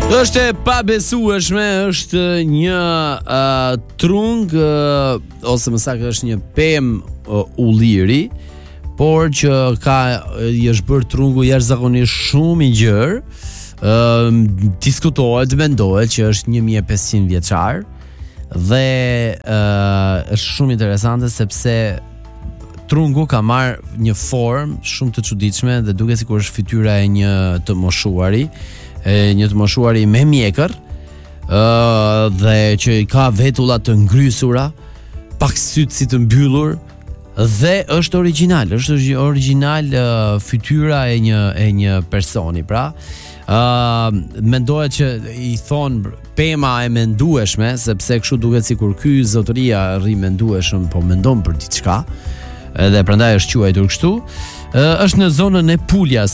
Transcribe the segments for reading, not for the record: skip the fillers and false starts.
Është e pabesueshme, është një trung ose më saktë është një pemë ulliri, por që i është bërë trungu jashtëzakonisht shumë i gjerë. Diskutohet, mendohet që është 1500 vjeçar dhe është shumë interesante sepse trungu ka marrë një formë shumë të çuditshme dhe duket sikur është fytyra e një të moshuari, me mjekër, dhe që ka vetulla të ngrysura, pak sytë si të mbyllur, dhe është origjinal fytyra e një personi. Pra, mendohet që i thon pema e mendueshme, sepse kështu duket sikur ky zotëria rri mendueshëm, po mendon për diçka, edhe prandaj është quajtur kështu. Është në zonën e Puljas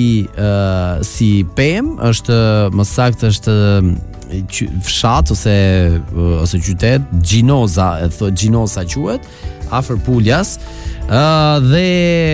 si pemë, është më saktë është fshat ose qytet Gjinoza, Gjinosa quhet, afër Puljas, dhe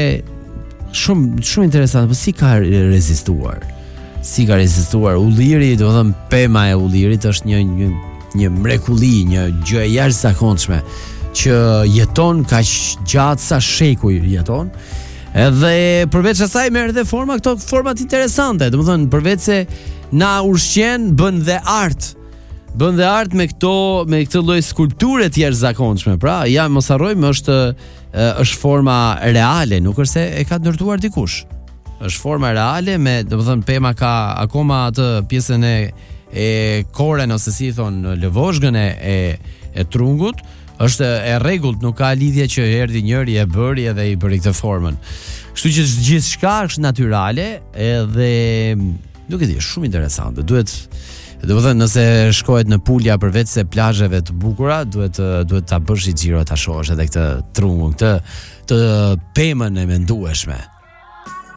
shumë interesant, po si ka rezistuar? Si ka rezistuar ulliri, domethënë pema e ullirit është një mrekulli, një gjë e jashtëzakonshme që jeton kaq gjatë sa shekuj jeton. Edhe përveç asaj merr edhe këto format interesante, domethënë përveç se na ushqen, bën dhe art me këtë lloj skulpture të jashtëzakonshme. Pra, ja mos harrojmë, është forma reale, nuk është se e ka ndërtuar dikush. Është forma reale me, domethënë pema ka akoma atë pjesën e koren ose si thon lëvozhgën e trungut. Është e rregullt, nuk ka lidhje që erdhi njëri e bëri edhe i bëri këtë formën. Kështu që gjithçka është natyrale, edhe nuk e di, shumë interesante. Domethënë nëse shkohet në Pulja përveç se plazheve të bukura, duhet ta bësh i xhiro ta shohësh edhe këtë trungun, këtë pemën e mendueshme.